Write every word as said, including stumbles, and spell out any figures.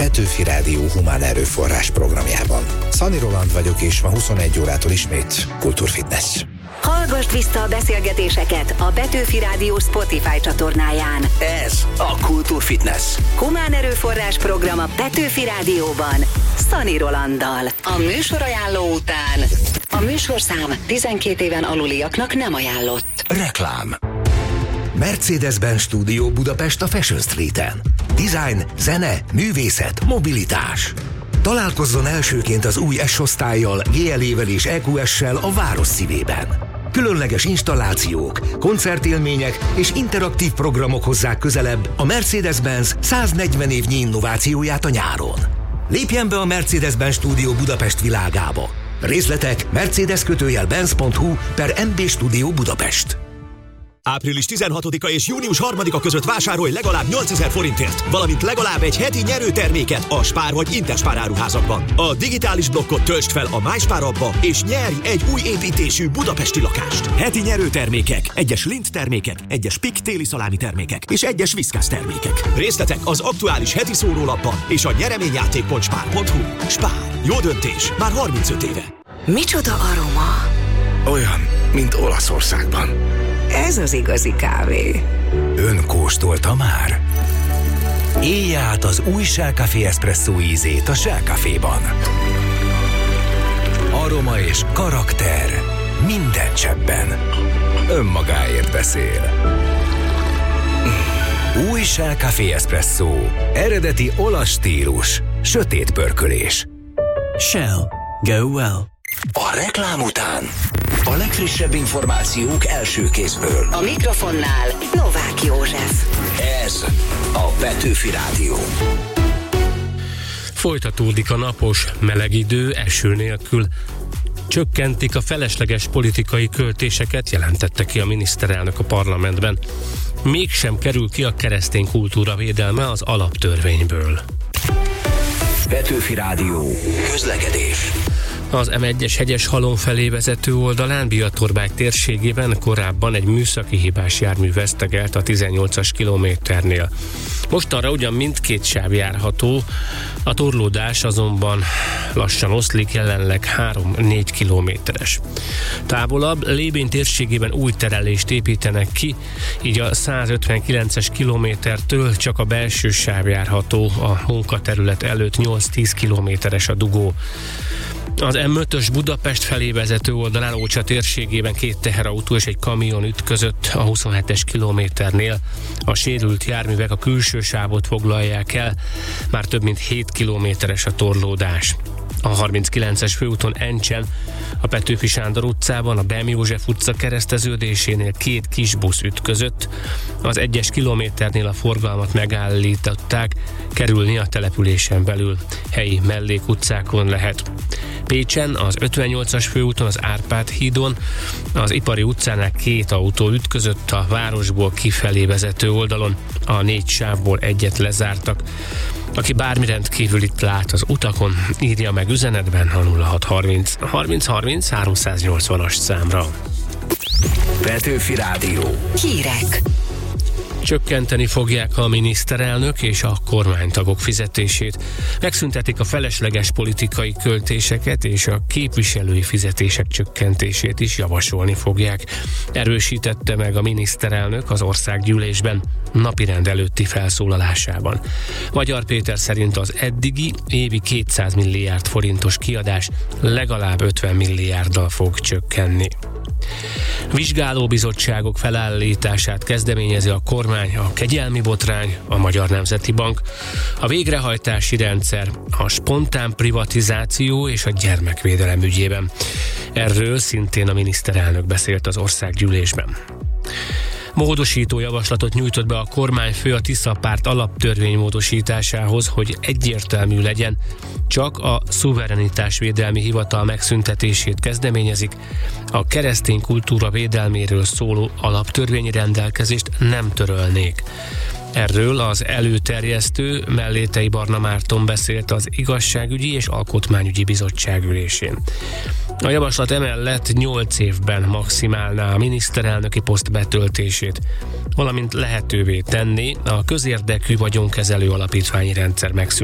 Petőfi Rádió humán erőforrás programjában. Szani Roland vagyok, és ma huszonegy órától ismét Kultúrfitness. Hallgasd vissza a beszélgetéseket a Petőfi Rádió Spotify csatornáján. Ez a Kultúrfitness. Humán erőforrás program a Petőfi Rádióban, Szani Rolanddal. A műsorajánló után a műsorszám tizenkét éven aluliaknak nem ajánlott. Reklám. Mercedes-Benz Studio Budapest a Fashion Streeten. Design, zene, művészet, mobilitás. Találkozzon elsőként az új S-osztállyal, gé el é-vel és é kú es-sel a város szívében. Különleges installációk, koncertélmények és interaktív programok hozzák közelebb a Mercedes-Benz száznegyven évnyi innovációját a nyáron. Lépjen be a Mercedes-Benz Studio Budapest világába. Részletek mercedes kötőjel benz pont hu per em bé Studio Budapest. április tizenhatodika és június harmadika között vásárolj legalább nyolcezer forintért, valamint legalább egy heti nyerőterméket a Spár vagy Interspár áruházakban. A digitális blokkot töltsd fel a MySpár appba, és nyerj egy új építésű budapesti lakást. Heti nyerőtermékek, egyes Lindt termékek, egyes Pik téli szalámi termékek és egyes Whiskas termékek. Részletek az aktuális heti szórólapban és a nyereményjáték pont spár pont hu. Spár. Jó döntés. Már harmincöt éve. Micsoda aroma! Olyan, mint Olaszországban. Ez az igazi kávé. Ön kóstolta már? Élj át az új Shell Café Espresso ízét a Shell Caféban. Aroma és karakter minden cseppben. Önmagáért beszél. Új Shell Café Espresso. Eredeti olasz stílus. Sötét pörkölés. Shell. Go well. A reklám után a legfrissebb információk első kézből. A mikrofonnál Novák József. Ez a Petőfi Rádió. Folytatódik a napos, meleg idő, eső nélkül. Csökkentik a felesleges politikai költéseket, jelentette ki a miniszterelnök a parlamentben. Mégsem kerül ki a keresztény kultúra védelme az alaptörvényből. Petőfi Rádió. Közlekedés. Az em egyes Hegyeshalom felé vezető oldalán Biatorbágy térségében korábban egy műszaki hibás jármű vesztegelt a tizennyolcas kilométernél. Mostanra ugyan mindkét sáv járható, a torlódás azonban lassan oszlik, jelenleg három-négy kilométeres. Távolabb Lébény térségében új terelést építenek ki, így a százötvenkilences kilométertől csak a belső sáv járható, a munkaterület előtt nyolc-tíz kilométeres a dugó. Az em ötös Budapest felé vezető oldalán Ócsa térségében két teherautó és egy kamion ütközött a huszonhetes kilométernél. A sérült járművek a külső sávot foglalják el, már több mint hét kilométeres a torlódás. A harminckilences főúton Encsen, a Petőfi Sándor utcában, a Bem József utca kereszteződésénél két kisbusz ütközött. Az egyes kilométernél a forgalmat megállították, kerülni a településen belül helyi mellékutcákon lehet. Pécsen, az ötvennyolcas főúton, az Árpád hídon, az Ipari utcánál két autó ütközött a városból kifelé vezető oldalon, a négy sávból egyet lezártak. Aki bármi rendkívülit lát az utakon, írja meg üzenetben a nulla hat harminc harminc harminc háromszáznyolcvanas számra. Petőfi Rádió. Hírek. Csökkenteni fogják a miniszterelnök és a kormánytagok fizetését. Megszüntetik a felesleges politikai költéseket, és a képviselői fizetések csökkentését is javasolni fogják. Erősítette meg a miniszterelnök az országgyűlésben napirend előtti felszólalásában. Magyar Péter szerint az eddigi évi kétszáz milliárd forintos kiadás legalább ötven milliárddal fog csökkenni. Vizsgálóbizottságok felállítását kezdeményezi a kormány, a kegyelmi botrány, a Magyar Nemzeti Bank, a végrehajtási rendszer, a spontán privatizáció és a gyermekvédelem ügyében. Erről szintén a miniszterelnök beszélt az országgyűlésben. Módosító javaslatot nyújtott be a kormányfő a Tisza Párt alaptörvény módosításához, hogy egyértelmű legyen, csak a szuverenitásvédelmi hivatal megszüntetését kezdeményezik, a keresztény kultúra védelméről szóló alaptörvényi rendelkezést nem törölnék. Erről az előterjesztő Mellétei Barna Márton beszélt az Igazságügyi és Alkotmányügyi Bizottság ülésén. A javaslat emellett nyolc évben maximálná a miniszterelnöki poszt betöltését, valamint lehetővé tenni a közérdekű vagyonkezelő alapítványi rendszer megszüntetését.